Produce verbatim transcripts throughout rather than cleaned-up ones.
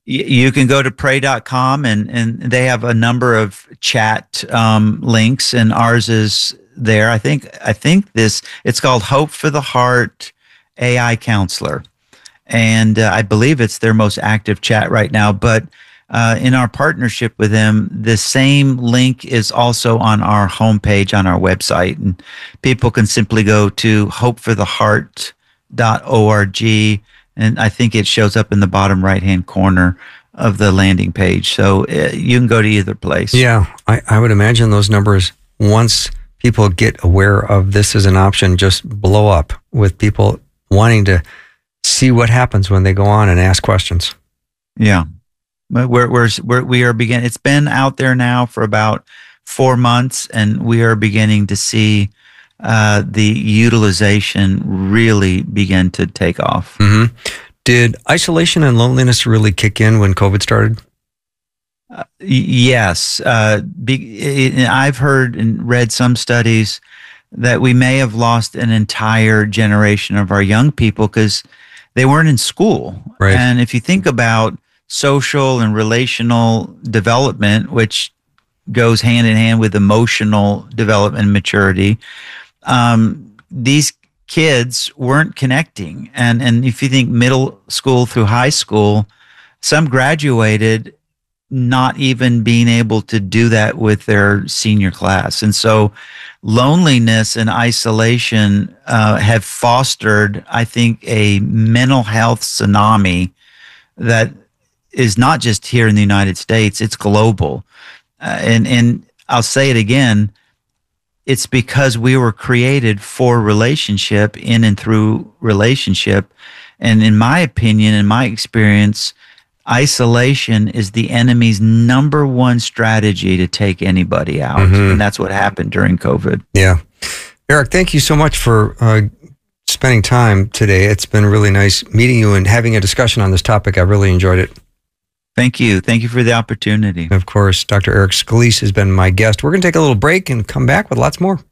You can go to pray dot com and, and they have a number of chat um, links, and ours is there. I think I think this it's called Hope for the Heart A I Counselor, and uh, I believe it's their most active chat right now. But uh, in our partnership with them, the same link is also on our homepage on our website, and people can simply go to hope for the heart dot org. And I think it shows up in the bottom right-hand corner of the landing page. So uh, you can go to either place. Yeah, I, I would imagine those numbers, once people get aware of this as an option, just blow up with people wanting to see what happens when they go on and ask questions. Yeah. We're, we're, we're, we are beginning. It's been out there now for about four months, and we are beginning to see Uh, the utilization really began to take off. Mm-hmm. Did isolation and loneliness really kick in when COVID started? Uh, yes. Uh, be, it, I've heard and read some studies that we may have lost an entire generation of our young people because they weren't in school. Right. And if you think about social and relational development, which goes hand in hand with emotional development and maturity, Um, these kids weren't connecting. And, and if you think middle school through high school, some graduated not even being able to do that with their senior class. And so loneliness and isolation uh, have fostered, I think, a mental health tsunami that is not just here in the United States, it's global. Uh, and, and I'll say it again, it's because we were created for relationship, in and through relationship. And in my opinion, in my experience, isolation is the enemy's number one strategy to take anybody out. Mm-hmm. And that's what happened during COVID. Yeah. Eric, thank you so much for uh, spending time today. It's been really nice meeting you and having a discussion on this topic. I really enjoyed it. Thank you. Thank you for the opportunity. Of course, Doctor Eric Scalise has been my guest. We're going to take a little break and come back with lots more.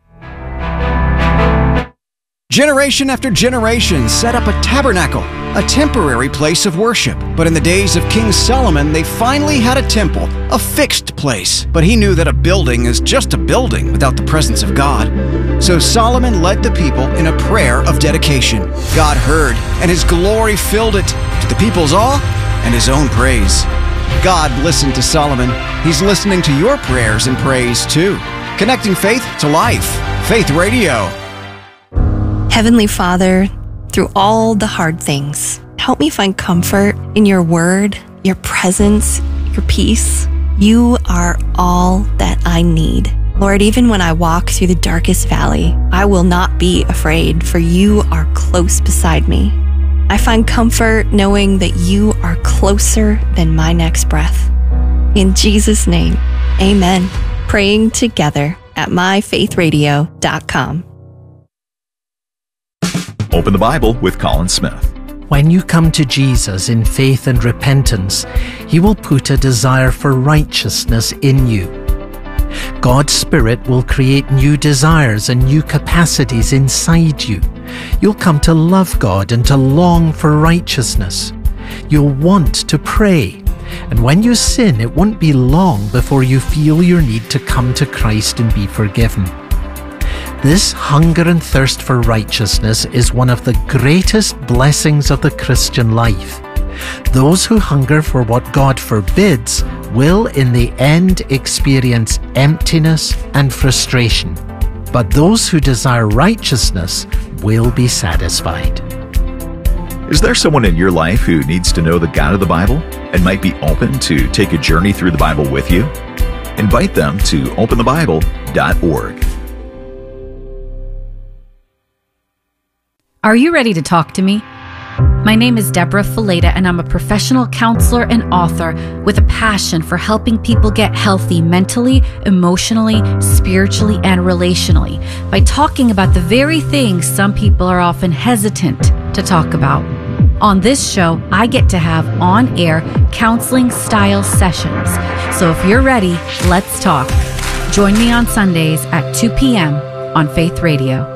Generation after generation set up a tabernacle, a temporary place of worship. But in the days of King Solomon, they finally had a temple, a fixed place. But he knew that a building is just a building without the presence of God. So Solomon led the people in a prayer of dedication. God heard, and his glory filled it, to the people's awe and his own praise. God listened to Solomon. He's listening to your prayers and praise too. Connecting faith to life. Faith Radio. Heavenly Father, through all the hard things, help me find comfort in your word, your presence, your peace. You are all that I need. Lord, even when I walk through the darkest valley, I will not be afraid, for you are close beside me. I find comfort knowing that you are closer than my next breath. In Jesus' name, amen. Praying together at my faith radio dot com. Open the Bible with Colin Smith. When you come to Jesus in faith and repentance, he will put a desire for righteousness in you. God's Spirit will create new desires and new capacities inside you. You'll come to love God and to long for righteousness. You'll want to pray. And when you sin, it won't be long before you feel your need to come to Christ and be forgiven. This hunger and thirst for righteousness is one of the greatest blessings of the Christian life. Those who hunger for what God forbids will in the end experience emptiness and frustration. But those who desire righteousness will be satisfied. Is there someone in your life who needs to know the God of the Bible and might be open to take a journey through the Bible with you? Invite them to open the bible dot org. Are you ready to talk to me? My name is Deborah Fileta, and I'm a professional counselor and author with a passion for helping people get healthy mentally, emotionally, spiritually, and relationally by talking about the very things some people are often hesitant to talk about. On this show, I get to have on-air counseling-style sessions. So if you're ready, let's talk. Join me on Sundays at two p.m. on Faith Radio.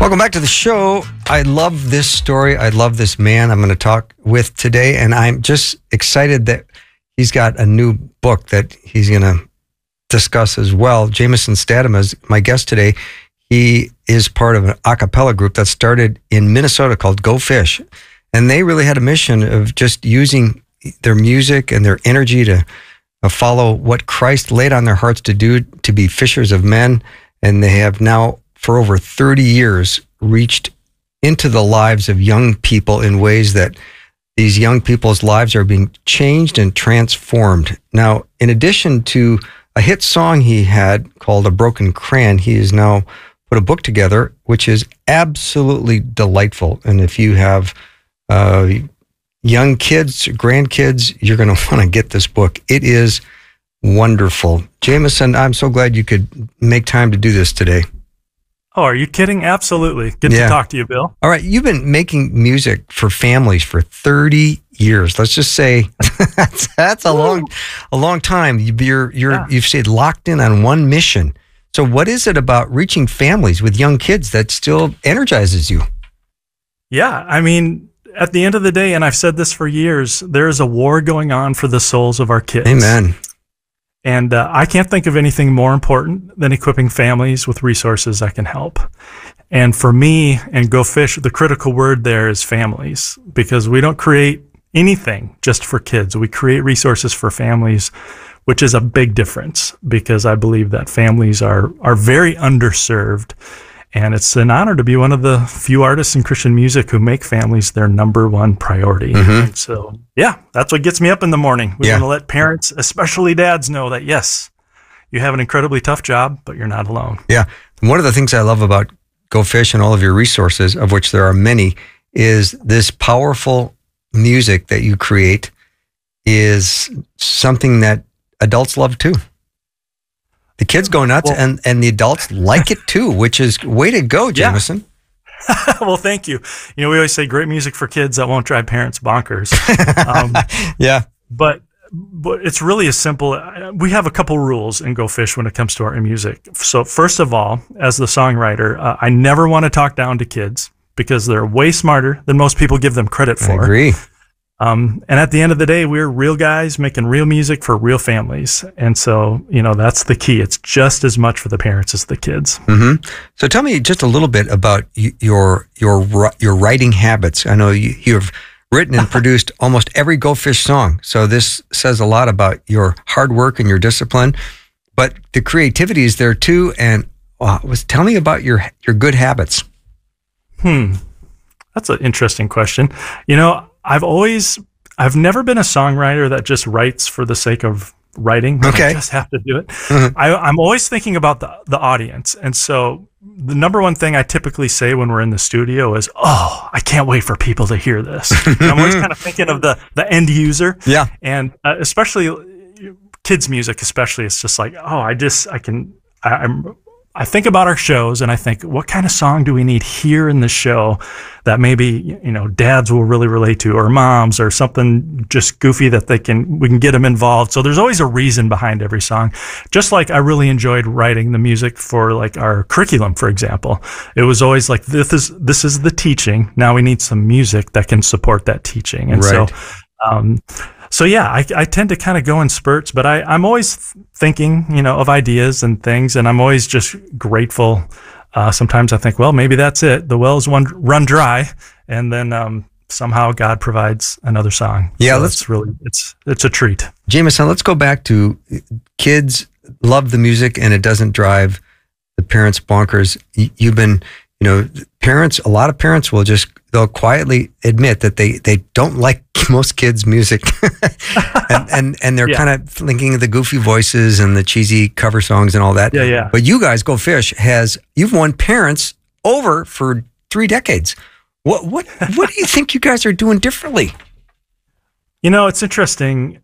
Welcome back to the show. I love this story. I love this man I'm going to talk with today, and I'm just excited that he's got a new book that he's going to discuss as well. Jameson Statham is my guest today. He is part of an a cappella group that started in Minnesota called Go Fish, and they really had a mission of just using their music and their energy to uh, follow what Christ laid on their hearts to do, to be fishers of men, and they have now for over thirty years, reached into the lives of young people in ways that these young people's lives are being changed and transformed. Now, in addition to a hit song he had called A Broken Crayon, he has now put a book together, which is absolutely delightful. And if you have uh, young kids, grandkids, you're going to want to get this book. It is wonderful. Jameson, I'm so glad you could make time to do this today. Oh, are you kidding? Absolutely. Good Yeah. to talk to you, Bill. All right, you've been making music for families for thirty years. Let's just say that's, that's a long, a long time. You- You're, you're, Yeah. you've stayed locked in on one mission. So, what is it about reaching families with young kids that still energizes you? Yeah, I mean, at the end of the day, and I've said this for years, there is a war going on for the souls of our kids. Amen. And uh, I can't think of anything more important than equipping families with resources that can help. And for me and Go Fish, the critical word there is families, because we don't create anything just for kids. We create resources for families, which is a big difference, because I believe that families are, are very underserved. And it's an honor to be one of the few artists in Christian music who make families their number one priority. Mhm. And so, yeah, that's what gets me up in the morning. We Yeah. want to let parents, especially dads, know that, yes, you have an incredibly tough job, but you're not alone. Yeah. One of the things I love about Go Fish and all of your resources, of which there are many, is this powerful music that you create is something that adults love too. The kids go nuts, Well- and, and the adults like it too, which is way to go, Yeah. Jameson. Well, thank you. You know, we always say great music for kids that won't drive parents bonkers. Um, Yeah. but but it's really as simple. We have a couple rules in Go Fish when it comes to our music. So first of all, as the songwriter, uh, I never want to talk down to kids because they're way smarter than most people give them credit I for. agree. Um, and at the end of the day, we're real guys making real music for real families. And so, you know, that's the key. It's just as much for the parents as the kids. hmm So tell me just a little bit about y- your your ri- your writing habits. I know you, you've written and produced almost every Go Fish song. So this says a lot about your hard work and your discipline. But the creativity is there too. And uh, was tell me about your your good habits. Hmm. That's an interesting question. You know, I've always, I've never been a songwriter that just writes for the sake of writing. Like, Okay. I just have to do it. Mhm. I, I'm always thinking about the, the audience. And so the number one thing I typically say when we're in the studio is, oh, I can't wait for people to hear this. And I'm always kind of thinking of the, the end user. Yeah. And uh, especially uh, kids music, especially, it's just like, oh, I just, I can, I, I'm, I think about our shows and I think, what kind of song do we need here in the show that maybe, you know, dads will really relate to, or moms, or something just goofy that they can, we can get them involved. So there's always a reason behind every song. Just like I really enjoyed writing the music for like our curriculum, for example. It was always like, this is, this is the teaching. Now we need some music that can support that teaching. And Right. so, um, So yeah, I, I tend to kind of go in spurts, but I, I'm always thinking, you know, of ideas and things, and I'm always just grateful. Uh, sometimes I think, well, maybe that's it. The well's one run dry, and then um, somehow God provides another song. Yeah, so let's- it's really it's it's a treat. Jameson, let's go back to kids love the music and it doesn't drive the parents bonkers. Y- You've been, you know, parents, a lot of parents will just, they'll quietly admit that they, they don't like most kids' music. and, and, and they're Yeah. kind of thinking of the goofy voices and the cheesy cover songs and all that. Yeah, yeah. But you guys, Go Fish, has, you've won parents over for three decades. What, what, what do you think you guys are doing differently? You know, it's interesting.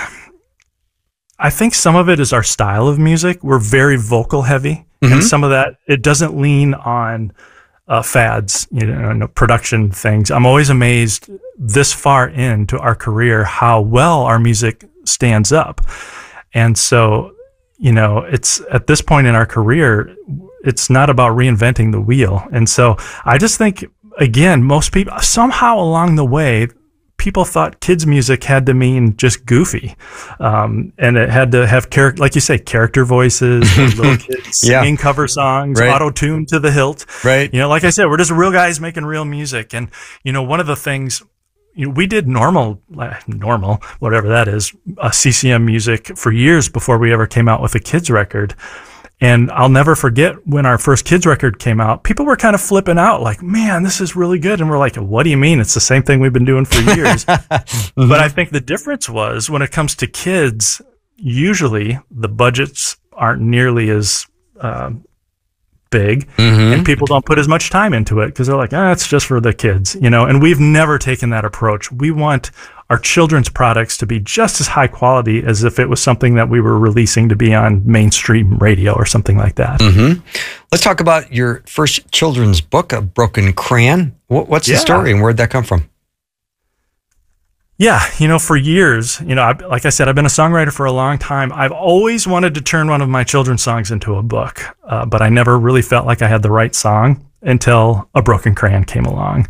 I think some of it is our style of music. We're very vocal heavy, Mhm. and some of that, it doesn't lean on uh, fads, you know, and production things. I'm always amazed this far into our career how well our music stands up. And so, you know, it's at this point in our career, it's not about reinventing the wheel. And so I just think, again, most people, somehow along the way, people thought kids music had to mean just goofy. Um, and it had to have character, like you say, character voices, little kids singing yeah. cover songs, right. auto-tuned to the hilt. Right. You know, like I said, we're just real guys making real music. And, you know, one of the things, you know, we did normal, normal, whatever that is, uh, C C M music for years before we ever came out with a kids record. And I'll never forget when our first kids record came out, people were kind of flipping out like, man, this is really good. And we're like, what do you mean? It's the same thing we've been doing for years. mm-hmm. But I think the difference was when it comes to kids, usually the budgets aren't nearly as uh, big mm-hmm. and people don't put as much time into it because they're like, ah, it's just for the kids, you know, and we've never taken that approach. We want our children's products to be just as high quality as if it was something that we were releasing to be on mainstream radio or something like that. Mm-hmm. Let's talk about your first children's book, A Broken Crayon. What's the yeah. story and where'd that come from? Yeah, you know, for years, you know, I, like I said, I've been a songwriter for a long time. I've always wanted to turn one of my children's songs into a book, uh, but I never really felt like I had the right song until A Broken Crayon came along.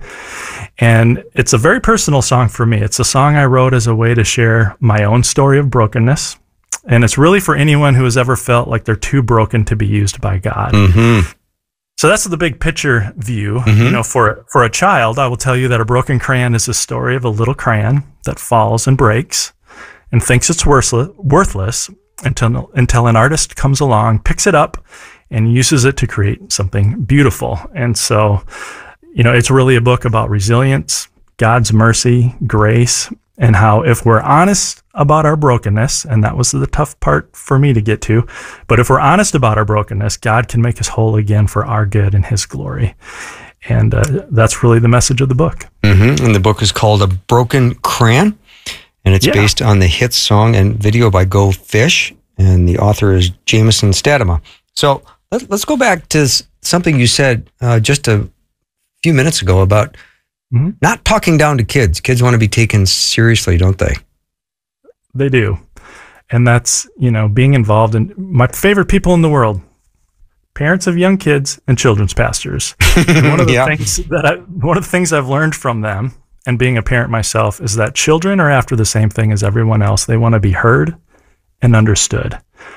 And it's a very personal song for me. It's a song I wrote as a way to share my own story of brokenness. And it's really for anyone who has ever felt like they're too broken to be used by God. Mm-hmm. So that's the big picture view. Mm-hmm. You know, for for a child, I will tell you that A Broken Crayon is a story of a little crayon that falls and breaks and thinks it's worthless, worthless until until an artist comes along, picks it up, and uses it to create something beautiful. And so, you know, it's really a book about resilience, God's mercy, grace, and how if we're honest about our brokenness, and that was the tough part for me to get to, but if we're honest about our brokenness, God can make us whole again for our good and his glory. And uh, that's really the message of the book. Mm-hmm. And the book is called A Broken Crayon, and it's yeah. based on the hit song and video by Go Fish, and the author is Jameson Stadema. So let, let's go back to something you said uh, just a few minutes ago about mm-hmm. not talking down to kids. Kids want to be taken seriously, don't they? They do. And that's, you know, being involved in my favorite people in the world, parents of young kids and children's pastors. And one of the yeah. things that I, one of the things I've learned from them and being a parent myself is that children are after the same thing as everyone else. They want to be heard and understood.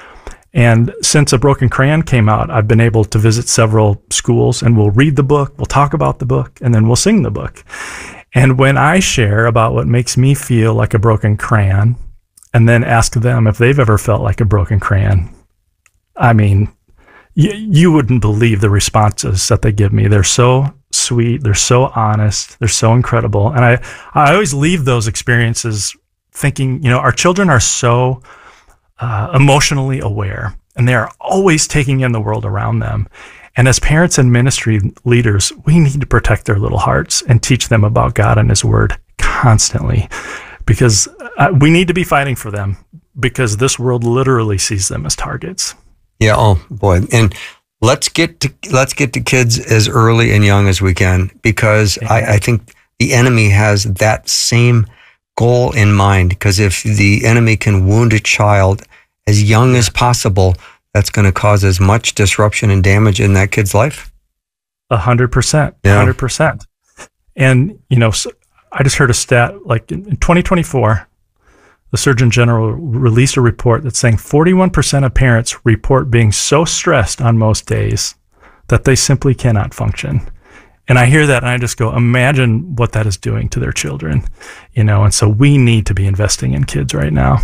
And since A Broken Crayon came out, I've been able to visit several schools, and we'll read the book, we'll talk about the book, and then we'll sing the book. And when I share about what makes me feel like a broken crayon, and then ask them if they've ever felt like a broken crayon, I mean, y- you wouldn't believe the responses that they give me. They're so sweet, they're so honest, they're so incredible. And I, I always leave those experiences thinking, you know, our children are so uh, emotionally aware, and they are always taking in the world around them. And as parents and ministry leaders, we need to protect their little hearts and teach them about God and his word constantly, because uh, we need to be fighting for them, because this world literally sees them as targets. Yeah. Oh boy. And let's get to, let's get to kids as early and young as we can, because yeah. I, I think the enemy has that same goal in mind, because if the enemy can wound a child as young as possible, that's going to cause as much disruption and damage in that kid's life. A hundred percent, a hundred percent. And, you know, so I just heard a stat, like in twenty twenty-four, the Surgeon General released a report that's saying forty-one percent of parents report being so stressed on most days that they simply cannot function. And I hear that and I just go, imagine what that is doing to their children, you know, and so we need to be investing in kids right now.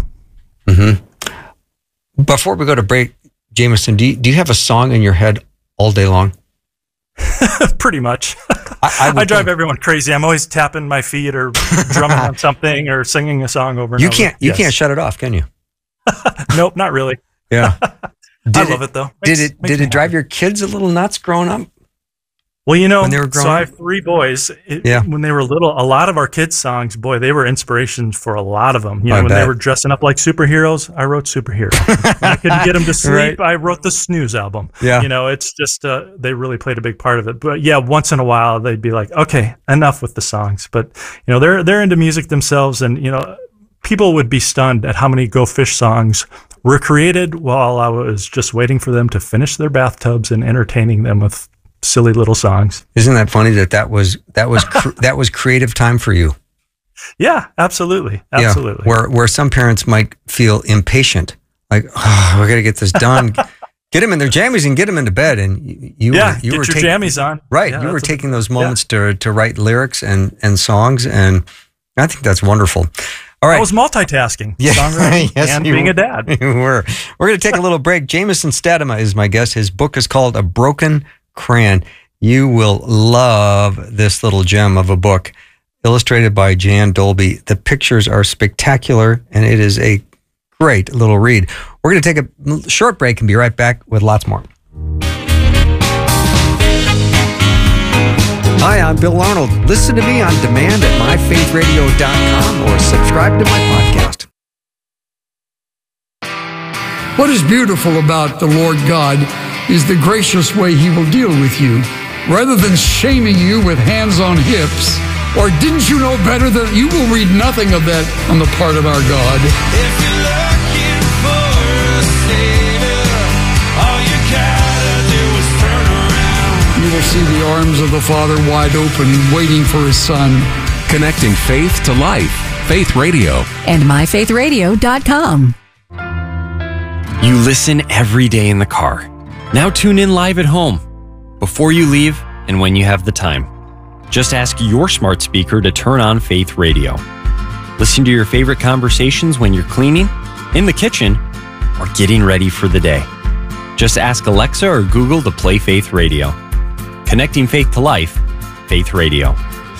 Mm-hmm. Before we go to break, Jameson, do you, do you have a song in your head all day long? Pretty much. I, I, I drive think. everyone crazy. I'm always tapping my feet or drumming on something or singing a song over and you over. Can't, you yes. can't shut it off, can you? Nope, not really. Yeah. Did I love it, it though. Makes, did it Did it drive happy. your kids a little nuts growing up? Well, you know, when they were growing so I up? have three boys. It, yeah. When they were little, a lot of our kids' songs, boy, they were inspirations for a lot of them. You know, I when bet. they were dressing up like superheroes, I wrote Superhero. When I couldn't get them to sleep, Right. I wrote the Snooze album. Yeah. You know, it's just, uh, they really played a big part of it. But yeah, once in a while, they'd be like, okay, enough with the songs. But, you know, they're, they're into music themselves. And, you know, people would be stunned at how many Go Fish songs were created while I was just waiting for them to finish their bathtubs and entertaining them with silly little songs. Isn't that funny that that was that was cr- that was creative time for you? Yeah, absolutely, absolutely. Yeah, where where some parents might feel impatient, like, oh, we got to get this done. Get them in their jammies and get them into bed. And you, you yeah, were, you get were your taking, jammies on. Right, yeah, you were taking a, those moments yeah. to to write lyrics and and songs, and I think that's wonderful. All right. I was multitasking, yeah. songwriting yes, and you, being a dad. You were. We're going to take a little break. Jameson Statema is my guest. His book is called A Broken Crayon. You will love this little gem of a book, illustrated by Jan Dolby. The pictures are spectacular, and it is a great little read. We're going to take a short break and be right back with lots more. Hi, I'm Bill Arnold. Listen to me on demand at my faith radio dot com or subscribe to my podcast. What is beautiful about the Lord God is the gracious way He will deal with you. Rather than shaming you with hands on hips, or didn't you know better, that you will read nothing of that on the part of our God. If you're looking for a savior, all you gotta do is turn around. You will see the arms of the Father wide open, waiting for His Son. Connecting faith to life. Faith Radio. And my faith radio dot com. You listen every day in the car. Now tune in live at home, before you leave and when you have the time. Just ask your smart speaker to turn on Faith Radio. Listen to your favorite conversations when you're cleaning, in the kitchen, or getting ready for the day. Just ask Alexa or Google to play Faith Radio. Connecting faith to life, Faith Radio.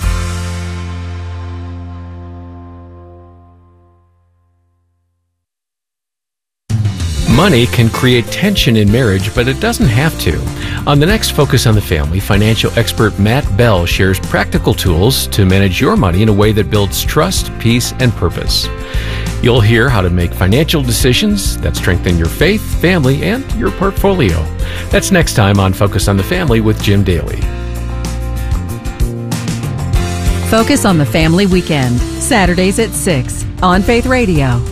Money can create tension in marriage, but it doesn't have to. On the next Focus on the Family, financial expert Matt Bell shares practical tools to manage your money in a way that builds trust, peace, and purpose. You'll hear how to make financial decisions that strengthen your faith, family, and your portfolio. That's next time on Focus on the Family with Jim Daly. Focus on the Family Weekend, Saturdays at six on Faith Radio.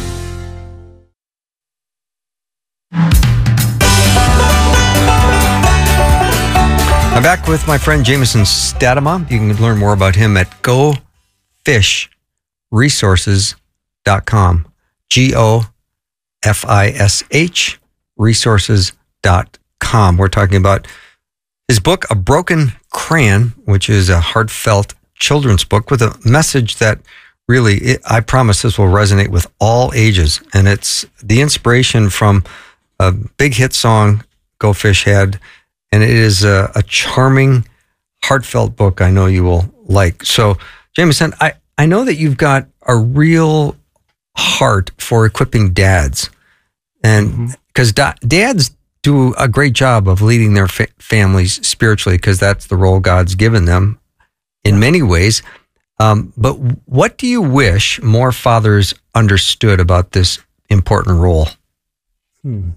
I'm back with my friend Jameson Statema. You can learn more about him at go fish resources dot com. G O F I S H resources dot com. We're talking about his book, A Broken Crayon, which is a heartfelt children's book with a message that really, it, I promise this will resonate with all ages. And it's the inspiration from a big hit song Go Fish had. And it is a, a charming, heartfelt book I know you will like. So, Jameson, I, I know that you've got a real heart for equipping dads. And because mm-hmm. da- dads do a great job of leading their fa- families spiritually, because that's the role God's given them in many ways. Um, but what do you wish more fathers understood about this important role? Hmm.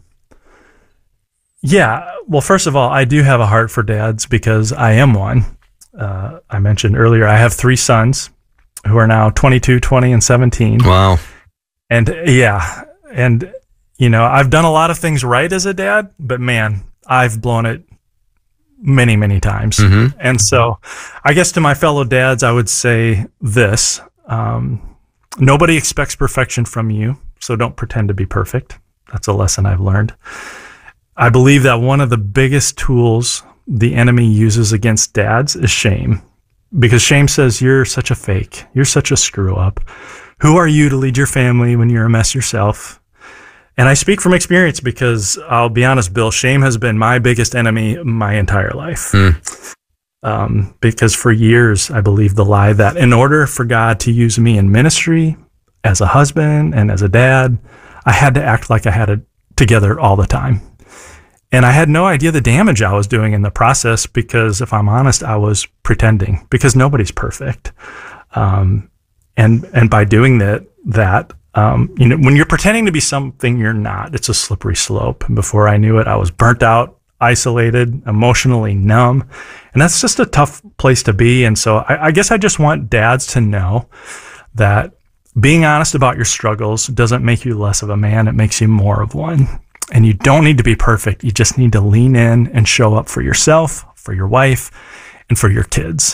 Yeah. Well, first of all, I do have a heart for dads because I am one. Uh, I mentioned earlier, I have three sons who are now twenty-two, twenty, and seventeen. Wow. And yeah. And, you know, I've done a lot of things right as a dad, but man, I've blown it many, many times. Mm-hmm. And so I guess to my fellow dads, I would say this. Um, nobody expects perfection from you, so don't pretend to be perfect. That's a lesson I've learned. I believe that one of the biggest tools the enemy uses against dads is shame, because shame says you're such a fake. You're such a screw up. Who are you to lead your family when you're a mess yourself? And I speak from experience because I'll be honest, Bill, shame has been my biggest enemy my entire life. Mm. Um, because for years, I believed the lie that in order for God to use me in ministry as a husband and as a dad, I had to act like I had it together all the time. And I had no idea the damage I was doing in the process because, if I'm honest, I was pretending, because nobody's perfect. Um, and and by doing that, that um, you know, when you're pretending to be something you're not, it's a slippery slope. And before I knew it, I was burnt out, isolated, emotionally numb. And that's just a tough place to be. And so I, I guess I just want dads to know that being honest about your struggles doesn't make you less of a man. It makes you more of one. And you don't need to be perfect. You just need to lean in and show up for yourself, for your wife, and for your kids.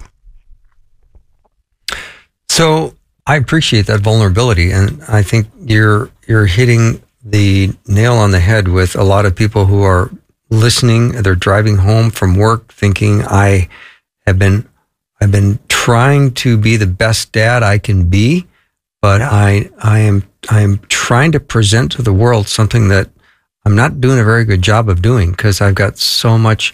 So I appreciate that vulnerability, and I think you're you're hitting the nail on the head with a lot of people who are listening. They're driving home from work thinking, I have been I've been trying to be the best dad I can be, but yeah. I I am I am trying to present to the world something that I'm not doing a very good job of doing because I've got so much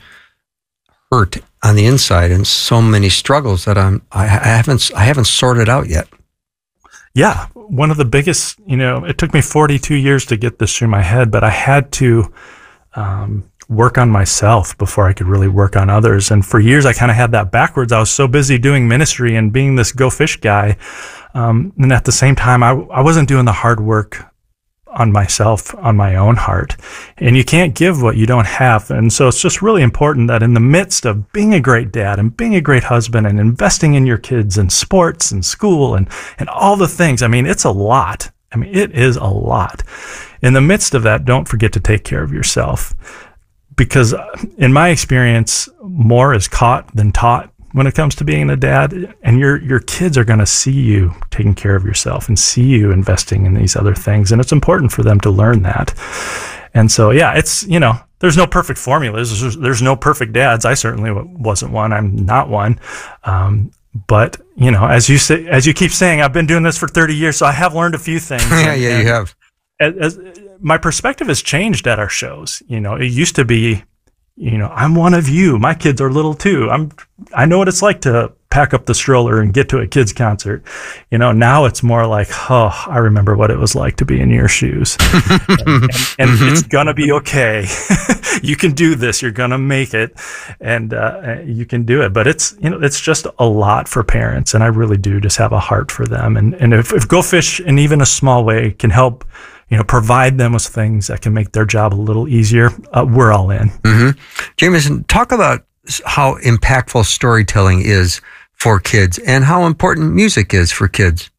hurt on the inside and so many struggles that I'm I, I haven't I haven't sorted out yet. Yeah, one of the biggest, you know, it took me forty-two years to get this through my head, but I had to um, work on myself before I could really work on others. And for years, I kind of had that backwards. I was so busy doing ministry and being this go fish guy, um, and at the same time, I I wasn't doing the hard work on myself, on my own heart. And you can't give what you don't have. And so it's just really important that in the midst of being a great dad and being a great husband and investing in your kids and sports and school and, and all the things, I mean, it's a lot. I mean, it is a lot. In the midst of that, don't forget to take care of yourself. Because in my experience, more is caught than taught when it comes to being a dad, and your your kids are going to see you taking care of yourself and see you investing in these other things, and it's important for them to learn that. And so, yeah, it's, you know, there's no perfect formulas. There's, there's no perfect dads. I certainly wasn't one. I'm not one. Um, but you know, as you say, as you keep saying, I've been doing this for thirty years, so I have learned a few things. yeah, and, yeah, and you have. As, as, my perspective has changed at our shows. You know, it used to be, you know, I'm one of you. My kids are little too. I'm, I know what it's like to pack up the stroller and get to a kid's concert. You know, now it's more like, oh, I remember what it was like to be in your shoes. and and, and mm-hmm. It's going to be okay. You can do this. You're going to make it, and uh, you can do it. But it's, you know, it's just a lot for parents. And I really do just have a heart for them. And, and if, if Go Fish in even a small way can help, you know, provide them with things that can make their job a little easier, uh, we're all in. Mm-hmm. Jameson, talk about how impactful storytelling is for kids and how important music is for kids.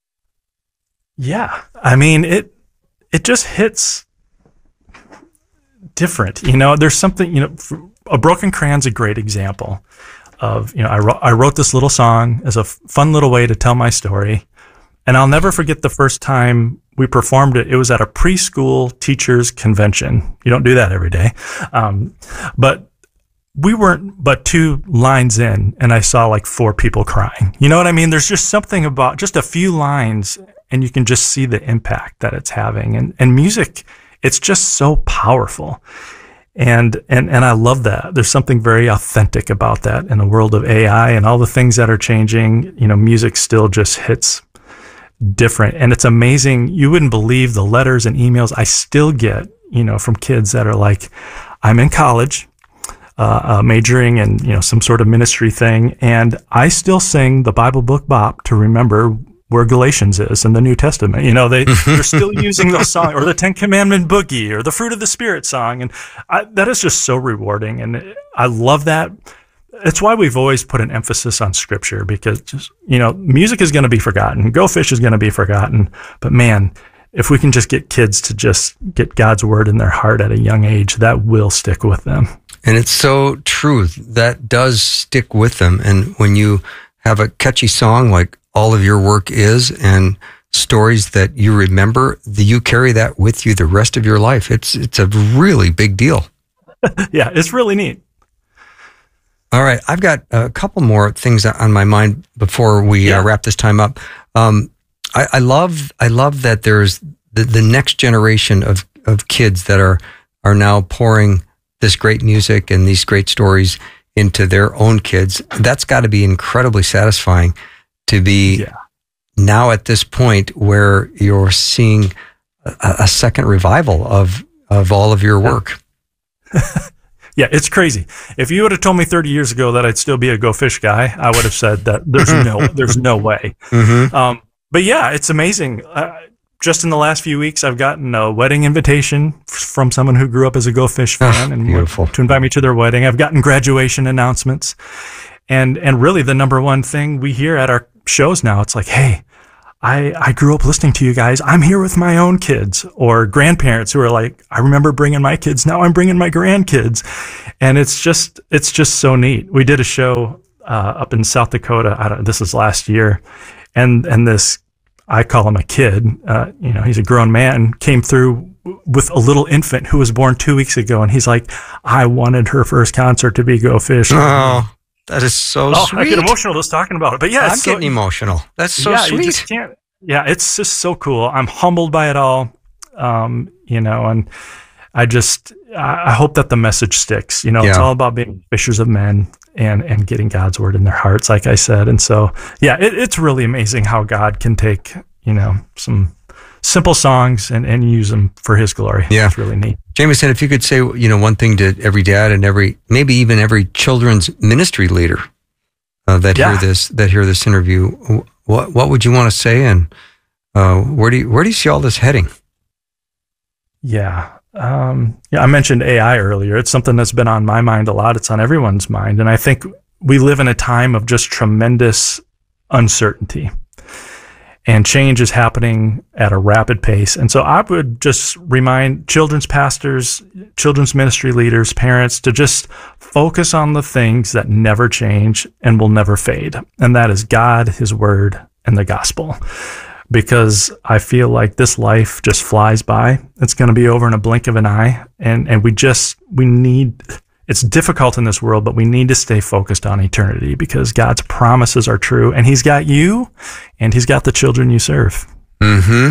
Yeah. I mean, it, it just hits different. You know, there's something, you know, A Broken Crayon's a great example of, you know, I wrote, I wrote this little song as a f- fun little way to tell my story. And I'll never forget the first time we performed it. It was at a preschool teachers convention. You don't do that every day. Um, but we weren't but two lines in, and I saw like four people crying. You know what I mean? There's just something about just a few lines, and you can just see the impact that it's having. And, and music, it's just so powerful. And, and, and I love that. There's something very authentic about that in the world of A I and all the things that are changing. You know, music still just hits different. And it's amazing. You wouldn't believe the letters and emails I still get, you know, from kids that are like, I'm in college, uh, uh, majoring in, you know, some sort of ministry thing, and I still sing the Bible Book Bop to remember where Galatians is in the New Testament. You know, they, they're still using those songs, or the Ten Commandment Boogie, or the Fruit of the Spirit song. And I, that is just so rewarding. And I love that. It's why we've always put an emphasis on scripture, because just, you know, music is going to be forgotten. Go Fish is going to be forgotten. But man, if we can just get kids to just get God's word in their heart at a young age, that will stick with them. And it's so true. That does stick with them. And when you have a catchy song like all of your work is, and stories that you remember, you carry that with you the rest of your life. It's, it's a really big deal. Yeah, it's really neat. All right, I've got a couple more things on my mind before we yeah. uh, wrap this time up. Um, I, I love, I love that there's the, the next generation of, of kids that are are now pouring this great music and these great stories into their own kids. That's got to be incredibly satisfying to be yeah. now at this point where you're seeing a, a second revival of of all of your work. Yeah, it's crazy. If you would have told me thirty years ago that I'd still be a Go Fish guy, I would have said that there's no, there's no way. Mm-hmm. Um, but yeah, it's amazing. Uh, just in the last few weeks, I've gotten a wedding invitation from someone who grew up as a Go Fish fan, oh, and beautiful. to invite me to their wedding. I've gotten graduation announcements, and and really the number one thing we hear at our shows now, it's like, hey, I, I grew up listening to you guys. I'm here with my own kids, or grandparents who are like, I remember bringing my kids. Now I'm bringing my grandkids. And it's just, it's just so neat. We did a show uh, up in South Dakota. I don't, this was last year. And, and this, I call him a kid, uh, you know, he's a grown man, came through with a little infant who was born two weeks ago. And he's like, I wanted her first concert to be Go Fish. Oh, that is so oh, sweet. I get emotional just talking about it. But yeah, I'm it's so, getting emotional. That's so yeah, sweet. You just can't, yeah, it's just so cool. I'm humbled by it all, um, you know, and I just, I hope that the message sticks. You know, yeah. It's all about being fishers of men and, and getting God's word in their hearts, like I said. And so, yeah, it, it's really amazing how God can take, you know, some simple songs and, and use them for his glory. Yeah. It's really neat. Jameson, if you could say, you know, one thing to every dad and every, maybe even every children's ministry leader uh, that yeah. hear this, that hear this interview, what what would you want to say, and uh, where do you where do you see all this heading? Yeah, um, yeah. I mentioned A I earlier. It's something that's been on my mind a lot. It's on everyone's mind, and I think we live in a time of just tremendous uncertainty. And change is happening at a rapid pace. And so I would just remind children's pastors, children's ministry leaders, parents to just focus on the things that never change and will never fade. And that is God, his word, and the gospel. Because I feel like this life just flies by. It's going to be over in a blink of an eye. And, and we just, we need... It's difficult in this world, but we need to stay focused on eternity because God's promises are true, and he's got you and he's got the children you serve. Mm-hmm.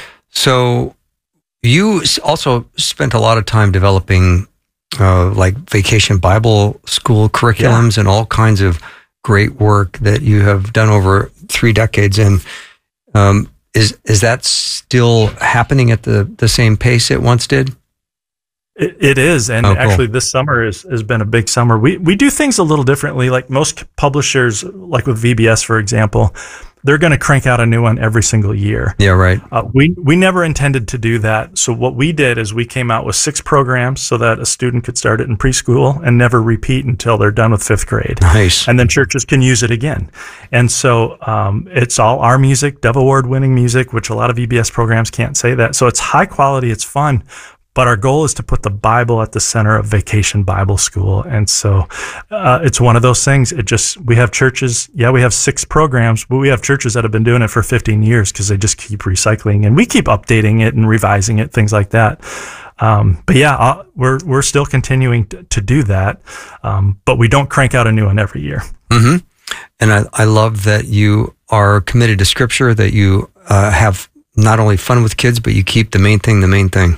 So you also spent a lot of time developing uh, like Vacation Bible School curriculums yeah. and all kinds of great work that you have done over three decades. And um, is is that still happening at the, the same pace it once did? It, it is, and oh, cool. actually this summer is, has been a big summer. We we do things a little differently. Like most publishers, like with V B S, for example, they're going to crank out a new one every single year. Yeah, right. Uh, we we never intended to do that. So what we did is we came out with six programs so that a student could start it in preschool and never repeat until they're done with fifth grade. Nice. And then churches can use it again. And so um, it's all our music, Dove Award winning music, which a lot of V B S programs can't say that. So it's high quality, it's fun. But our goal is to put the Bible at the center of Vacation Bible School. And so uh, it's one of those things. It just, we have churches, yeah, we have six programs, but we have churches that have been doing it for fifteen years because they just keep recycling, and we keep updating it and revising it, things like that. Um, but yeah, I'll, we're we're still continuing to, to do that, um, but we don't crank out a new one every year. Mm-hmm. And I, I love that you are committed to Scripture, that you uh, have not only fun with kids, but you keep the main thing the main thing.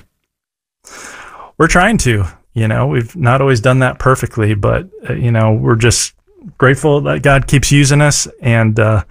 We're trying to, you know, we've not always done that perfectly, but, uh, you know, we're just grateful that God keeps using us. And uh,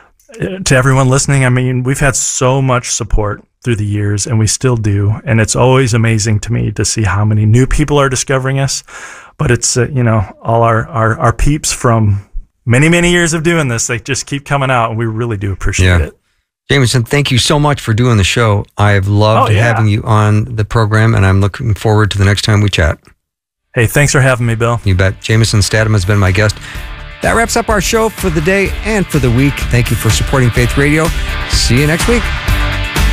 to everyone listening, I mean, we've had so much support through the years, and we still do. And it's always amazing to me to see how many new people are discovering us. But it's, uh, you know, all our, our, our peeps from many, many years of doing this, they just keep coming out, and we really do appreciate yeah. it. Jameson, thank you so much for doing the show. I've loved oh, yeah. having you on the program, and I'm looking forward to the next time we chat. Hey, thanks for having me, Bill. You bet. Jameson Statham has been my guest. That wraps up our show for the day and for the week. Thank you for supporting Faith Radio. See you next week.